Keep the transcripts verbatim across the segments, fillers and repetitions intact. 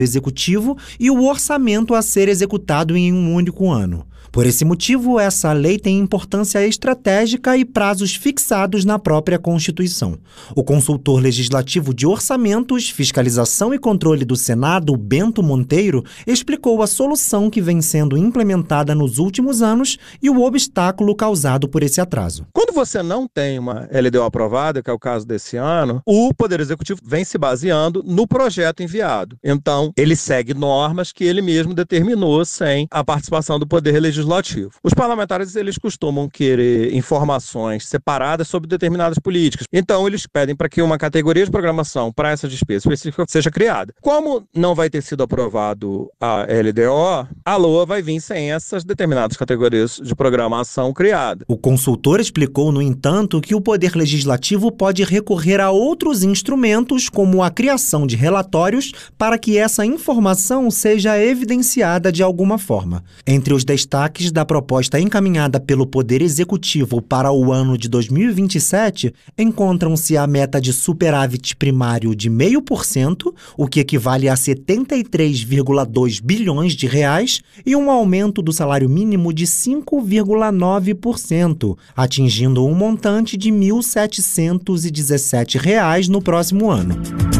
Executivo e o orçamento a ser executado em um único ano. Por esse motivo, essa lei tem importância estratégica e prazos fixados na própria Constituição. O consultor legislativo de Orçamentos, Fiscalização e Controle do Senado, Bento Monteiro, explicou a solução que vem sendo implementada nos últimos anos e o obstáculo causado por esse atraso. Quando você não tem uma L D O aprovada, que é o caso desse ano, o Poder Executivo vem se baseando no projeto enviado. Então, ele segue normas que ele mesmo determinou sem a participação do Poder Legislativo. Os parlamentares, eles costumam querer informações separadas sobre determinadas políticas. Então, eles pedem para que uma categoria de programação para essa despesa específica seja criada. Como não vai ter sido aprovado a L D O, a LOA vai vir sem essas determinadas categorias de programação criadas. O consultor explicou, no entanto, que o Poder Legislativo pode recorrer a outros instrumentos, como a criação de relatórios, para que essa informação seja evidenciada de alguma forma. Entre os destaques da proposta encaminhada pelo Poder Executivo para o ano de dois mil e vinte e sete encontram-se a meta de superávit primário de zero vírgula cinco por cento, o que equivale a setenta e três vírgula dois bilhões de reais, e um aumento do salário mínimo de cinco vírgula nove por cento, atingindo um montante de mil setecentos e dezessete reais no próximo ano.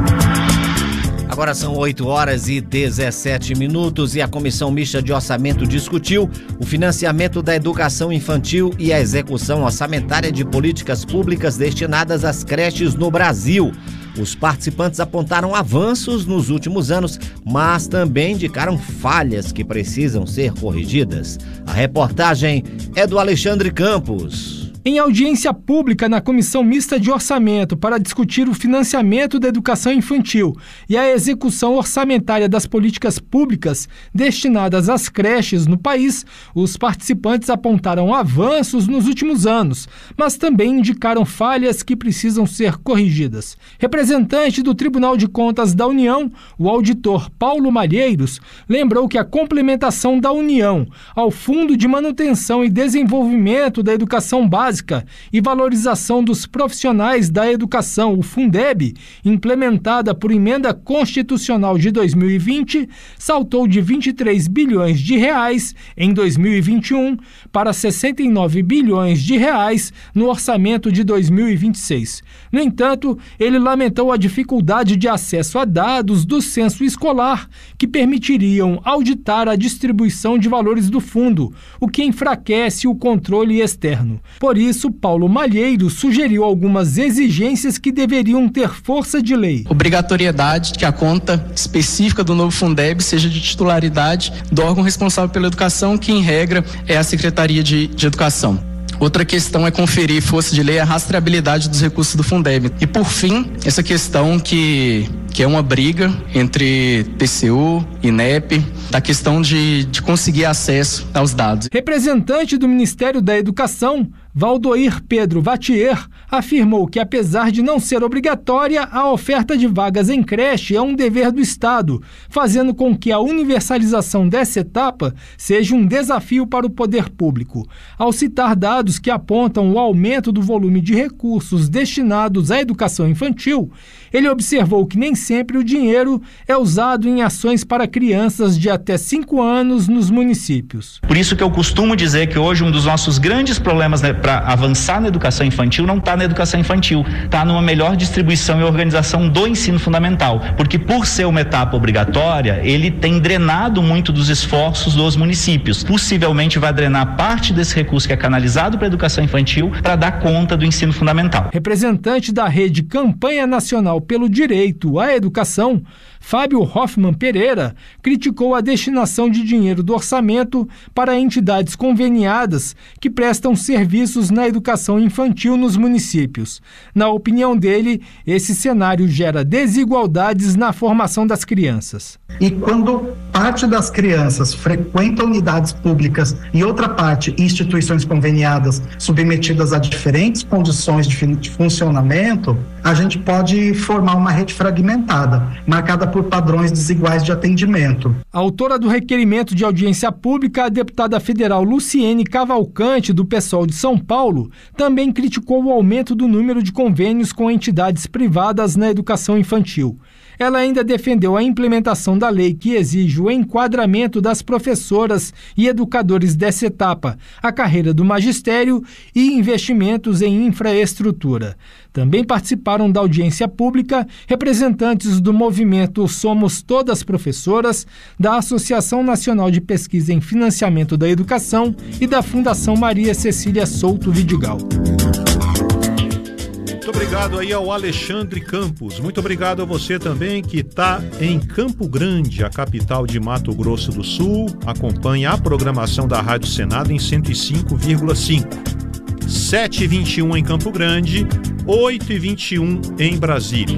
Agora são oito horas e dezessete minutos e a Comissão Mista de Orçamento discutiu o financiamento da educação infantil e a execução orçamentária de políticas públicas destinadas às creches no Brasil. Os participantes apontaram avanços nos últimos anos, mas também indicaram falhas que precisam ser corrigidas. A reportagem é do Alexandre Campos. Em audiência pública na Comissão Mista de Orçamento para discutir o financiamento da educação infantil e a execução orçamentária das políticas públicas destinadas às creches no país, os participantes apontaram avanços nos últimos anos, mas também indicaram falhas que precisam ser corrigidas. Representante do Tribunal de Contas da União, o auditor Paulo Malheiros, lembrou que a complementação da União ao Fundo de Manutenção e Desenvolvimento da Educação Básica e valorização dos profissionais da educação, o Fundeb, implementada por emenda constitucional de dois mil e vinte, saltou de vinte e três bilhões de reais em dois mil e vinte e um para sessenta e nove bilhões de reais no orçamento de dois mil e vinte e seis. No entanto, ele lamentou a dificuldade de acesso a dados do censo escolar que permitiriam auditar a distribuição de valores do fundo, o que enfraquece o controle externo. Por isso, Paulo Malheiros sugeriu algumas exigências que deveriam ter força de lei. Obrigatoriedade que a conta específica do novo Fundeb seja de titularidade do órgão responsável pela educação, que em regra é a Secretaria de, de Educação. Outra questão é conferir força de lei à rastreabilidade dos recursos do Fundeb. E, por fim, essa questão que, que é uma briga entre T C U e I N E P, da questão de, de conseguir acesso aos dados. Representante do Ministério da Educação, Valdoir Pedro Vatier, afirmou que, apesar de não ser obrigatória, a oferta de vagas em creche é um dever do Estado, fazendo com que a universalização dessa etapa seja um desafio para o poder público. Ao citar dados que apontam o aumento do volume de recursos destinados à educação infantil, ele observou que nem sempre o dinheiro é usado em ações para crianças de até cinco anos nos municípios. Por isso que eu costumo dizer que hoje um dos nossos grandes problemas, né, para avançar na educação infantil não está na educação infantil, está numa melhor distribuição e organização do ensino fundamental, porque por ser uma etapa obrigatória, ele tem drenado muito dos esforços dos municípios. Possivelmente vai drenar parte desse recurso que é canalizado para a educação infantil para dar conta do ensino fundamental. Representante da rede Campanha Nacional pelo Direito à Educação, Fábio Hoffman Pereira, criticou a destinação de dinheiro do orçamento para entidades conveniadas que prestam serviços na educação infantil nos municípios. Na opinião dele, esse cenário gera desigualdades na formação das crianças. E quando parte das crianças frequenta unidades públicas e outra parte instituições conveniadas submetidas a diferentes condições de, de funcionamento, a gente pode formar uma rede fragmentada, marcada por padrões desiguais de atendimento. A autora do requerimento de audiência pública, a deputada federal Luciene Cavalcante, do PSOL de São Paulo, também criticou o aumento do número de convênios com entidades privadas na educação infantil. ela ainda defendeu a implementação da lei que exige o enquadramento das professoras e educadores dessa etapa, a carreira do magistério e investimentos em infraestrutura. Também participaram da audiência pública representantes do movimento Somos Todas Professoras, da Associação Nacional de Pesquisa em Financiamento da Educação e da Fundação Maria Cecília Souto Vidigal. Muito obrigado aí ao Alexandre Campos. Muito obrigado a você também que está em Campo Grande, a capital de Mato Grosso do Sul. Acompanhe a programação da Rádio Senado em cento e cinco vírgula cinco. sete e vinte e um em Campo Grande, oito e vinte e um em Brasília.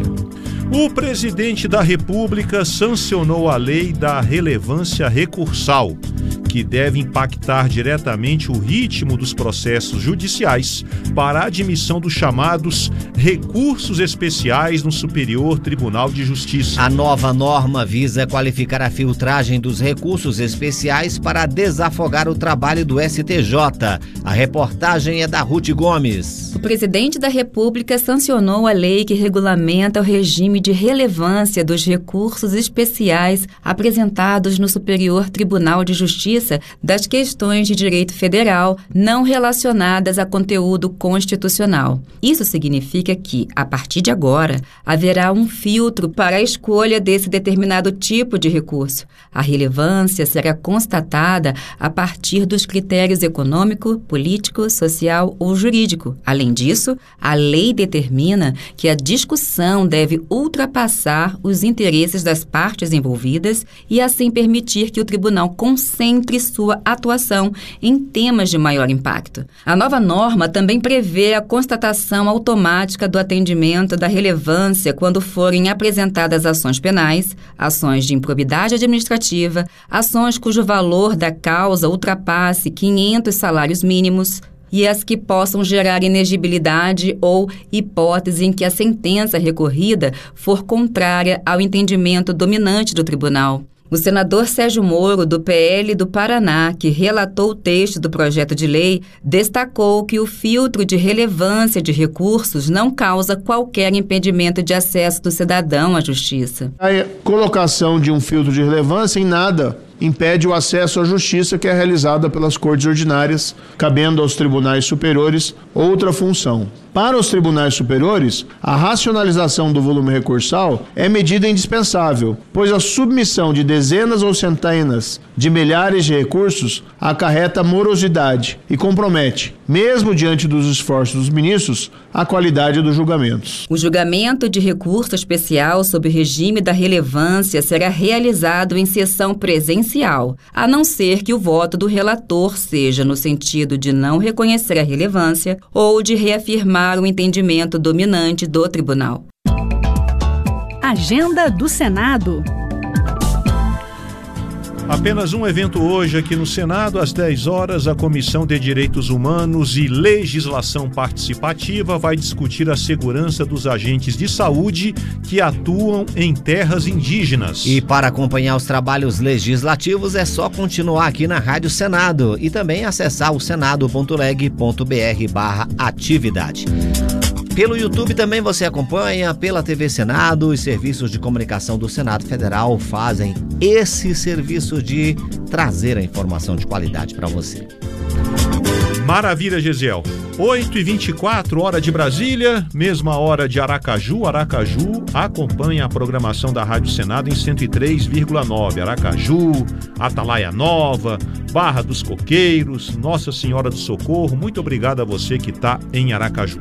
O presidente da República sancionou a lei da relevância recursal, que deve impactar diretamente o ritmo dos processos judiciais para a admissão dos chamados recursos especiais no Superior Tribunal de Justiça. A nova norma visa qualificar a filtragem dos recursos especiais para desafogar o trabalho do S T J. A reportagem é da Ruth Gomes. O presidente da República sancionou a lei que regulamenta o regime de relevância dos recursos especiais apresentados no Superior Tribunal de Justiça das questões de direito federal não relacionadas a conteúdo constitucional. Isso significa que, a partir de agora, haverá um filtro para a escolha desse determinado tipo de recurso. A relevância será constatada a partir dos critérios econômico, político, social ou jurídico. Além disso, a lei determina que a discussão deve ultrapassar os interesses das partes envolvidas e assim permitir que o tribunal concentre sua atuação em temas de maior impacto. A nova norma também prevê a constatação automática do atendimento da relevância quando forem apresentadas ações penais, ações de improbidade administrativa, ações cujo valor da causa ultrapasse quinhentos salários mínimos, e as que possam gerar inegibilidade ou hipótese em que a sentença recorrida for contrária ao entendimento dominante do tribunal. O senador Sérgio Moro, do P L do Paraná, que relatou o texto do projeto de lei, destacou que o filtro de relevância de recursos não causa qualquer impedimento de acesso do cidadão à justiça. A colocação de um filtro de relevância em nada impede o acesso à justiça que é realizada pelas cortes ordinárias, cabendo aos tribunais superiores outra função. Para os tribunais superiores, a racionalização do volume recursal é medida indispensável, pois a submissão de dezenas ou centenas de milhares de recursos acarreta morosidade e compromete, mesmo diante dos esforços dos ministros, a qualidade dos julgamentos. O julgamento de recurso especial sob o regime da relevância será realizado em sessão presencial, a não ser que o voto do relator seja no sentido de não reconhecer a relevância ou de reafirmar o entendimento dominante do tribunal. Agenda do Senado. Apenas um evento hoje aqui no Senado, às dez horas, a Comissão de Direitos Humanos e Legislação Participativa vai discutir a segurança dos agentes de saúde que atuam em terras indígenas. E para acompanhar os trabalhos legislativos é só continuar aqui na Rádio Senado e também acessar o senado ponto leg ponto br barra atividade. Pelo YouTube também você acompanha, pela T V Senado, os serviços de comunicação do Senado Federal fazem esse serviço de trazer a informação de qualidade para você. Maravilha, Gesiel. oito e vinte e quatro, hora de Brasília, mesma hora de Aracaju. Aracaju acompanha a programação da Rádio Senado em cento e três vírgula nove. Aracaju, Atalaia Nova, Barra dos Coqueiros, Nossa Senhora do Socorro. Muito obrigado a você que está em Aracaju.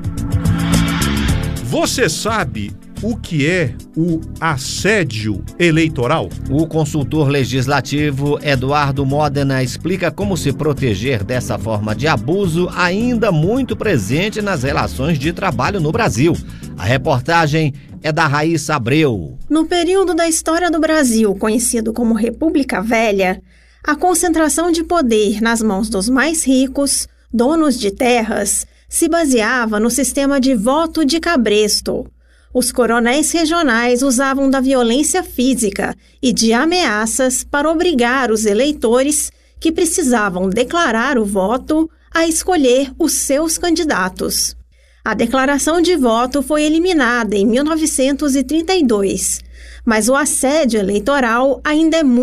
Você sabe o que é o assédio eleitoral? O consultor legislativo Eduardo Modena explica como se proteger dessa forma de abuso ainda muito presente nas relações de trabalho no Brasil. A reportagem é da Raíssa Abreu. No período da história do Brasil, conhecido como República Velha, a concentração de poder nas mãos dos mais ricos, donos de terras, se baseava no sistema de voto de cabresto. Os coronéis regionais usavam da violência física e de ameaças para obrigar os eleitores que precisavam declarar o voto a escolher os seus candidatos. A declaração de voto foi eliminada em mil novecentos e trinta e dois, mas o assédio eleitoral ainda é muito